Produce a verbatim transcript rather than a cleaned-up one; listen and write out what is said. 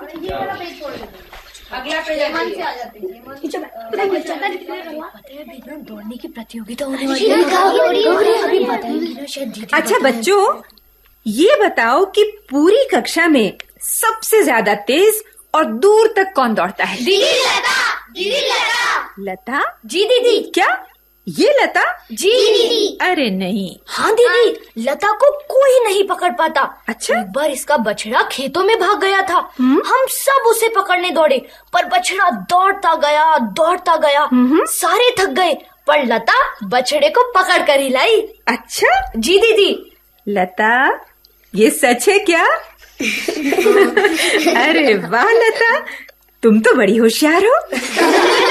ये वाला पेज छोड़ दो, अगला पेज से आ जाते हैं। दौड़ने की प्रतियोगिता होने वाली है। अच्छा बच्चों, ये बताओ कि पूरी कक्षा में सबसे ज्यादा तेज और दूर तक कौन दौड़ता है? दीदी लता। दीदी लता। लता? जी दीदी। क्या ये लता? जी दीदी। अरे नहीं। हाँ दीदी, लता को कोई नहीं पकड़ पाता। अच्छा? एक बार इसका बछड़ा खेतों में भाग गया था। हम सब उसे पकड़ने दौड़े, पर बछड़ा दौड़ता गया दौड़ता गया, सारे थक गए, पर लता बछड़े को पकड़ कर ही लाई। अच्छा? जी दीदी। लता, ये सच है क्या? अरे वाह लता, तुम तो बड़ी होशियार हो।